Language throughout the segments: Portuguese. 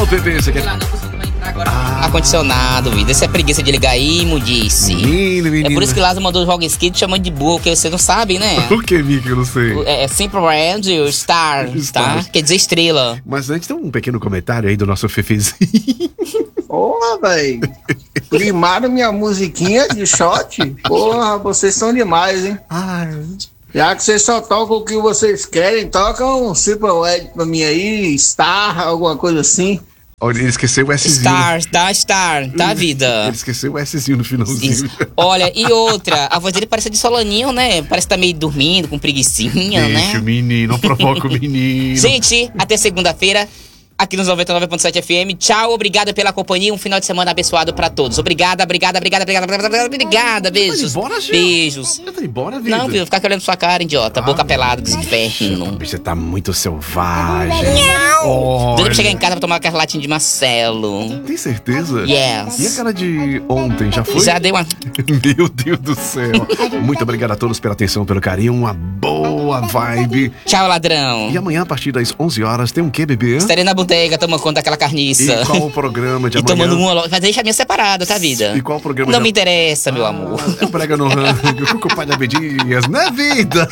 Ô, Pepe, você quer... Ar-condicionado, vida. Essa é preguiça de ligar aí, imudice. Menino. É por isso que Lázaro mandou o Rock Skid chamando de burro, porque você não sabe, né? O que, Mica? Eu não sei. É Simple Radio Star, tá? Quer dizer estrela. Mas antes tem um pequeno comentário aí do nosso Fefezinho. Porra, velho. Primaram minha musiquinha de shot. Porra, vocês são demais, hein? Ai. Já que vocês só tocam o que vocês querem, toca um Simple Red pra mim aí, Star, alguma coisa assim. Olha, ele esqueceu o Szinho. Star, tá, vida? Ele esqueceu o Szinho no finalzinho. Isso. Olha, e outra, a voz dele parece de Solaninho, né? Parece que tá meio dormindo, com preguicinha, né? Deixa o menino, não provoca o menino. Gente, até segunda-feira, aqui nos 99.7 FM. Tchau, obrigada pela companhia. Um final de semana abençoado pra todos. Obrigada, beijos. Beijos. Tá embora, vida. Não, viu? Ficar aqui olhando sua cara, idiota. Boca pelada desse inferno. Você tá muito selvagem. Doido pra chegar em casa pra tomar aquela latinha de Marcelo. Tem certeza? Yes. E aquela de ontem, já foi? Já deu uma... Meu Deus do céu. Muito obrigado a todos pela atenção, pelo carinho. Uma boa vibe. Tchau, ladrão. E amanhã, a partir das 11 horas, tem um quê, bebê? Estarei na bodega tomando conta daquela carniça. E qual o programa de e amanhã? tomando uma logo. Mas deixa a minha separada, tá, vida? E qual o programa Não me interessa, meu amor. É Brega no Rango com o compadre Abdias, né, vida?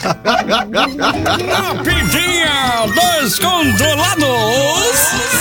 Rapidinha dos Controlados.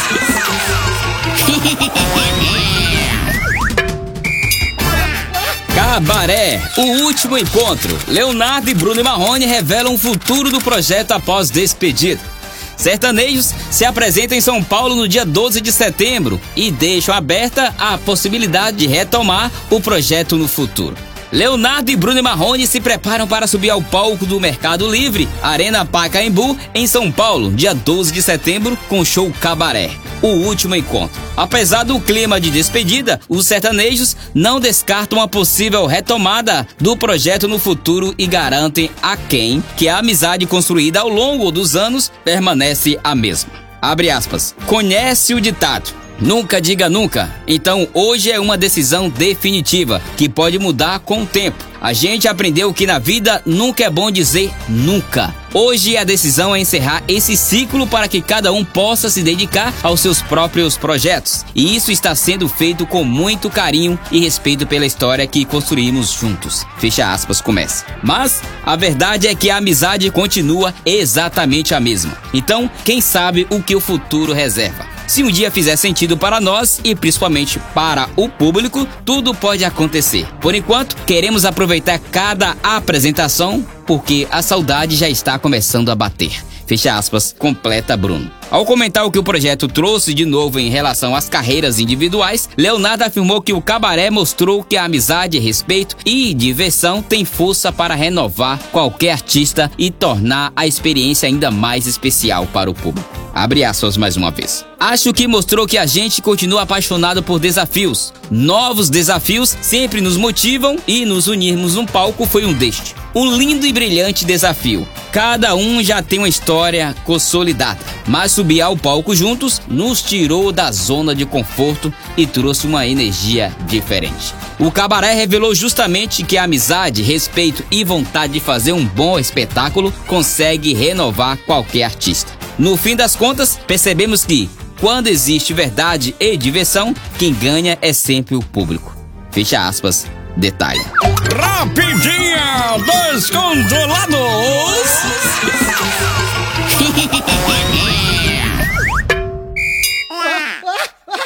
Cabaré, o último encontro. Leonardo e Bruno Marrone revelam o futuro do projeto após despedida. Sertanejos se apresentam em São Paulo no dia 12 de setembro e deixam aberta a possibilidade de retomar o projeto no futuro. Leonardo e Bruno Marrone se preparam para subir ao palco do Mercado Livre, Arena Pacaembu, em São Paulo, dia 12 de setembro, com o show Cabaré, o último encontro. Apesar do clima de despedida, os sertanejos não descartam uma possível retomada do projeto no futuro e garantem a quem que a amizade construída ao longo dos anos permanece a mesma. Abre aspas. Conhece o ditado: nunca diga nunca. Então hoje é uma decisão definitiva que pode mudar com o tempo. A gente aprendeu que na vida nunca é bom dizer nunca. Hoje a decisão é encerrar esse ciclo para que cada um possa se dedicar aos seus próprios projetos. E isso está sendo feito com muito carinho e respeito pela história que construímos juntos. Fecha aspas, começa. Mas a verdade é que a amizade continua exatamente a mesma. Então, quem sabe o que o futuro reserva? Se um dia fizer sentido para nós e principalmente para o público, tudo pode acontecer. Por enquanto, queremos aproveitar cada apresentação porque a saudade já está começando a bater. Fecha aspas, completa Bruno. Ao comentar o que o projeto trouxe de novo em relação às carreiras individuais, Leonardo afirmou que o Cabaré mostrou que a amizade, respeito e diversão tem força para renovar qualquer artista e tornar a experiência ainda mais especial para o público. Abre aspas mais uma vez. Acho que mostrou que a gente continua apaixonado por desafios. Novos desafios sempre nos motivam e nos unirmos num palco foi um destes. Um lindo e brilhante desafio. Cada um já tem uma história consolidada, mas subir ao palco juntos nos tirou da zona de conforto e trouxe uma energia diferente. O Cabaré revelou justamente que a amizade, respeito e vontade de fazer um bom espetáculo consegue renovar qualquer artista. No fim das contas, percebemos que, quando existe verdade e diversão, quem ganha é sempre o público. Fecha aspas, detalhe. Rapidinha dos Controlados.